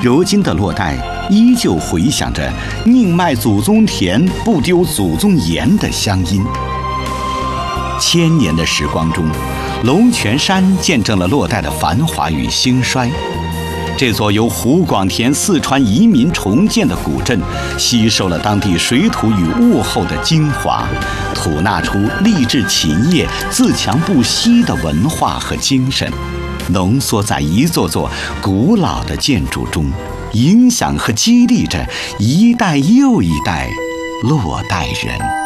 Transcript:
如今的洛带依旧回响着宁卖祖宗田，不丢祖宗盐的乡音。千年的时光中，龙泉山见证了洛带的繁华与兴衰。这座由胡广田四川移民重建的古镇，吸收了当地水土与物候的精华，吐纳出励志勤业、自强不息的文化和精神，浓缩在一座座古老的建筑中，影响和激励着一代又一代洛带人。